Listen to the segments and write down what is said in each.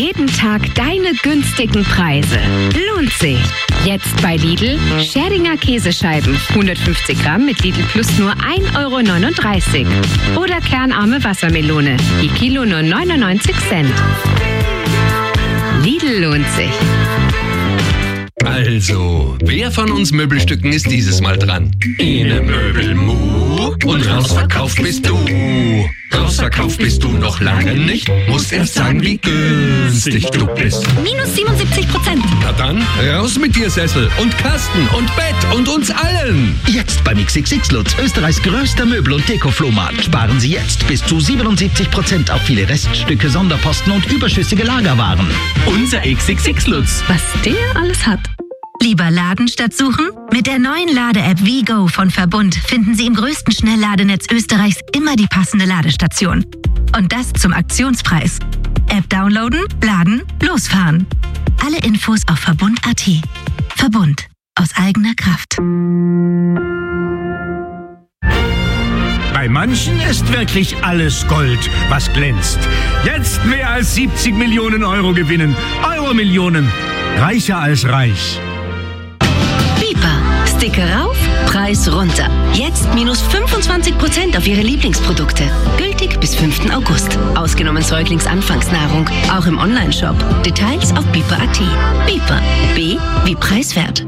Jeden Tag deine günstigen Preise. Lohnt sich. Jetzt bei Lidl Scherdinger Käsescheiben 150 Gramm mit Lidl Plus nur 1,39 €. Oder kernarme Wassermelone, die Kilo nur 99 Cent. Lidl lohnt sich. Also, wer von uns Möbelstücken ist dieses Mal dran? Ine Möbelmuh und rausverkauft bist du. Rausverkauft bist du noch lange nicht. Musst erst sagen, wie günstig du bist. Minus 77%. Na dann, raus mit dir, Sessel und Kasten und Bett und uns allen. Jetzt beim XXX Lutz, Österreichs größter Möbel- und Deko-Flohmarkt. Sparen Sie jetzt bis zu 77% auf viele Reststücke, Sonderposten und überschüssige Lagerwaren. Unser XXX Lutz. Was der alles hat. Lieber laden statt suchen? Mit der neuen Lade-App WeGo von Verbund finden Sie im größten Schnellladenetz Österreichs immer die passende Ladestation. Und das zum Aktionspreis. App downloaden, laden, losfahren. Alle Infos auf Verbund.at. Verbund. Aus eigener Kraft. Bei manchen ist wirklich alles Gold, was glänzt. Jetzt mehr als 70 Millionen Euro gewinnen. Euro-Millionen. Reicher als reich. Biper. Sticker rauf, Preis runter. Jetzt minus 25% auf Ihre Lieblingsprodukte. Gültig bis 5. August. Ausgenommen Säuglingsanfangsnahrung. Auch im Onlineshop. Details auf biper.at. Biper. B wie preiswert.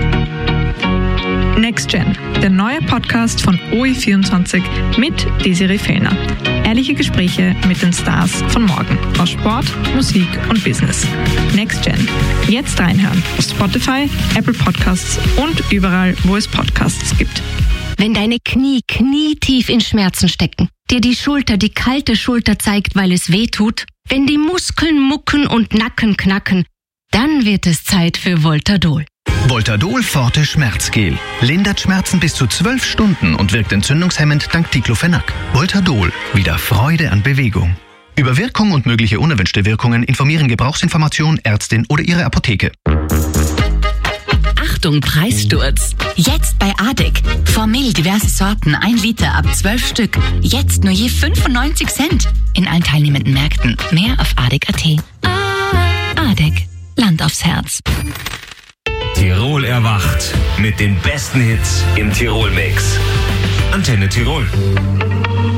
Next Gen, der neue Podcast von OE24 mit Desiree Fellner. Ehrliche Gespräche mit den Stars von morgen aus Sport, Musik und Business. Next Gen. Jetzt reinhören auf Spotify, Apple Podcasts und überall, wo es Podcasts gibt. Wenn deine Knie knietief in Schmerzen stecken, dir die Schulter die kalte Schulter zeigt, weil es weh tut, wenn die Muskeln mucken und Nacken knacken, dann wird es Zeit für Voltadol. Voltadol Forte Schmerzgel. Lindert Schmerzen bis zu 12 Stunden und wirkt entzündungshemmend dank Diclofenac. Voltadol. Wieder Freude an Bewegung. Über Wirkung und mögliche unerwünschte Wirkungen informieren Gebrauchsinformation, Ärztin oder Ihre Apotheke. Achtung, Preissturz. Jetzt bei ADEC. Formel diverse Sorten, 1 Liter ab 12 Stück. Jetzt nur je 95 Cent. In allen teilnehmenden Märkten. Mehr auf ADEC.at. ADEC. Land aufs Herz. Tirol erwacht mit den besten Hits im Tirol-Mix. Antenne Tirol.